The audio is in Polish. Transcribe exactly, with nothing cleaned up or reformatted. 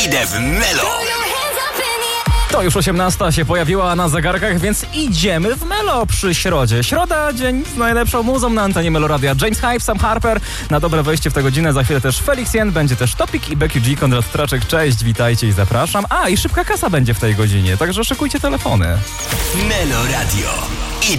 Idę w Melo. To już osiemnasta się pojawiła na zegarkach, więc idziemy w Melo przy środzie. Środa, dzień z najlepszą muzą na antenie Meloradia. James Hype, Sam Harper. Na dobre wejście w tę godzinę za chwilę też Felix Jen, będzie też Topik i Becky G, Konrad Traczek. Cześć, witajcie i zapraszam. A, i szybka kasa będzie w tej godzinie, także szykujcie telefony. Meloradio.